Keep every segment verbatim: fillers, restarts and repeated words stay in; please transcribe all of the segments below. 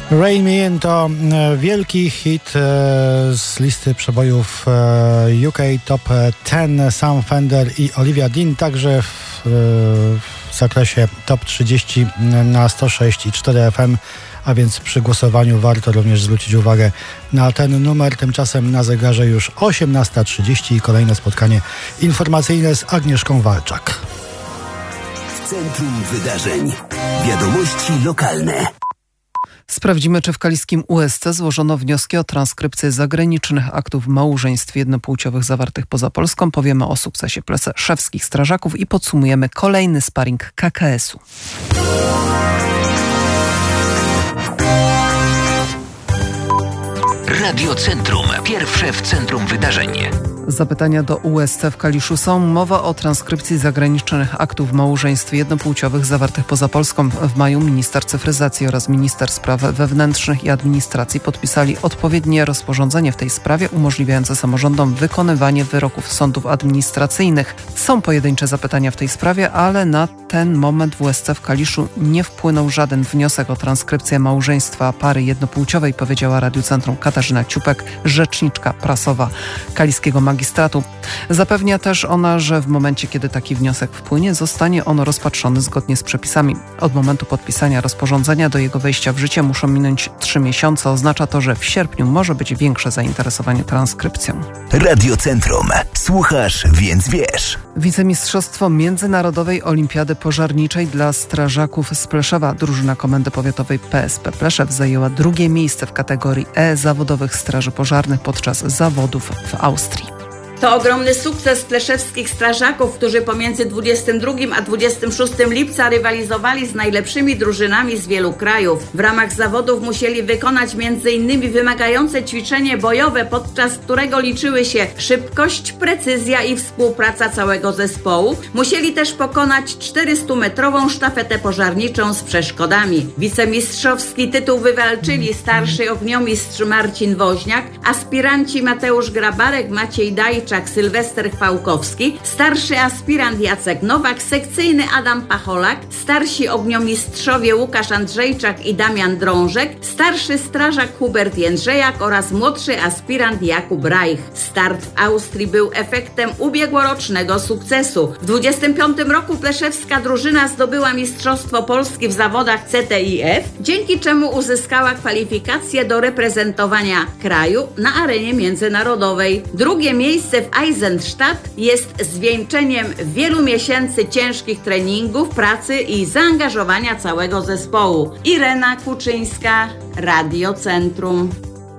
Rain Me In to wielki hit z listy przebojów U K Top dziesięć. Sam Fender i Olivia Dean, także w, w zakresie Top trzydzieści na sto sześć i cztery F M, a więc przy głosowaniu warto również zwrócić uwagę na ten numer. Tymczasem na zegarze już osiemnasta trzydzieści i kolejne spotkanie informacyjne z Agnieszką Walczak. W centrum wydarzeń. Wiadomości lokalne. Sprawdzimy, czy w kaliskim U S C złożono wnioski o transkrypcję zagranicznych aktów małżeństw jednopłciowych zawartych poza Polską. Powiemy o sukcesie pleszewskich strażaków i podsumujemy kolejny sparing K K S-u. Radio Centrum. Pierwsze w centrum wydarzeń. Zapytania do U S C w Kaliszu są. Mowa o transkrypcji zagranicznych aktów małżeństw jednopłciowych zawartych poza Polską. W maju minister cyfryzacji oraz minister spraw wewnętrznych i administracji podpisali odpowiednie rozporządzenie w tej sprawie umożliwiające samorządom wykonywanie wyroków sądów administracyjnych. Są pojedyncze zapytania w tej sprawie, ale na ten moment w U S C w Kaliszu nie wpłynął żaden wniosek o transkrypcję małżeństwa pary jednopłciowej, powiedziała Radiu Centrum Katarzyna Ciupek, rzeczniczka prasowa kaliskiego magistratu. Zapewnia też ona, że w momencie, kiedy taki wniosek wpłynie, zostanie on rozpatrzony zgodnie z przepisami. Od momentu podpisania rozporządzenia do jego wejścia w życie muszą minąć trzy miesiące. Oznacza to, że w sierpniu może być większe zainteresowanie transkrypcją. Radio Centrum. Słuchasz, więc wiesz. Wicemistrzostwo Międzynarodowej Olimpiady Pożarniczej dla strażaków z Pleszewa. Drużyna Komendy Powiatowej P S P Pleszew zajęła drugie miejsce w kategorii E zawodowych straży pożarnych podczas zawodów w Austrii. To ogromny sukces pleszewskich strażaków, którzy pomiędzy dwudziestym drugim a dwudziestym szóstym lipca rywalizowali z najlepszymi drużynami z wielu krajów. W ramach zawodów musieli wykonać między innymi wymagające ćwiczenie bojowe, podczas którego liczyły się szybkość, precyzja i współpraca całego zespołu. Musieli też pokonać czterystumetrową sztafetę pożarniczą z przeszkodami. Wicemistrzowski tytuł wywalczyli starszy ogniomistrz Marcin Woźniak, aspiranci Mateusz Grabarek, Maciej Daj, Sylwester Chwałkowski, starszy aspirant Jacek Nowak, sekcyjny Adam Pacholak, starsi ogniomistrzowie Łukasz Andrzejczak i Damian Drążek, starszy strażak Hubert Jędrzejak oraz młodszy aspirant Jakub Reich. Start w Austrii był efektem ubiegłorocznego sukcesu. W dwudziestym piątym roku pleszewska drużyna zdobyła Mistrzostwo Polski w zawodach C T I F, dzięki czemu uzyskała kwalifikacje do reprezentowania kraju na arenie międzynarodowej. Drugie miejsce w Eisenstadt jest zwieńczeniem wielu miesięcy ciężkich treningów, pracy i zaangażowania całego zespołu. Irena Kuczyńska, Radio Centrum.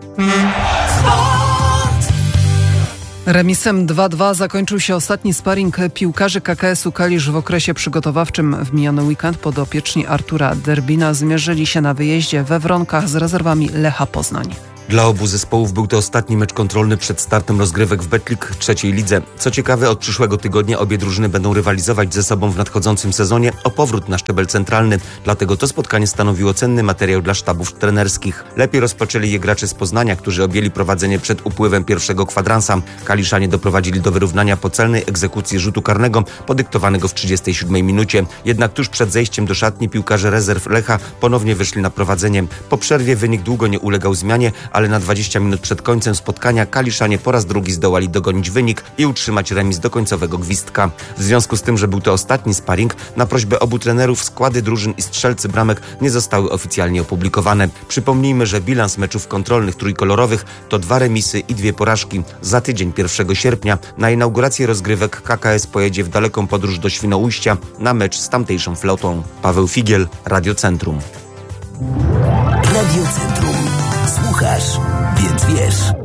Remisem dwa dwa zakończył się ostatni sparing piłkarzy K K S-u Kalisz w okresie przygotowawczym. W miniony weekend podopieczni Artura Derbina zmierzyli się na wyjeździe we Wronkach z rezerwami Lecha Poznań. Dla obu zespołów był to ostatni mecz kontrolny przed startem rozgrywek w Betclic trzeciej lidze. Co ciekawe, od przyszłego tygodnia obie drużyny będą rywalizować ze sobą w nadchodzącym sezonie o powrót na szczebel centralny. Dlatego to spotkanie stanowiło cenny materiał dla sztabów trenerskich. Lepiej rozpoczęli je gracze z Poznania, którzy objęli prowadzenie przed upływem pierwszego kwadransa. Kaliszanie doprowadzili do wyrównania po celnej egzekucji rzutu karnego podyktowanego w trzydziestej siódmej minucie. Jednak tuż przed zejściem do szatni piłkarze rezerw Lecha ponownie wyszli na prowadzenie. Po przerwie wynik długo nie ulegał zmianie, ale na dwadzieścia minut przed końcem spotkania Kaliszanie po raz drugi zdołali dogonić wynik i utrzymać remis do końcowego gwizdka. W związku z tym, że był to ostatni sparing, na prośbę obu trenerów składy drużyn i strzelcy bramek nie zostały oficjalnie opublikowane. Przypomnijmy, że bilans meczów kontrolnych trójkolorowych to dwa remisy i dwie porażki. Za tydzień, pierwszego sierpnia, na inaugurację rozgrywek K K S pojedzie w daleką podróż do Świnoujścia na mecz z tamtejszą flotą. Paweł Figiel, Radio Centrum. Radio Centrum. Słuchasz, więc wiesz.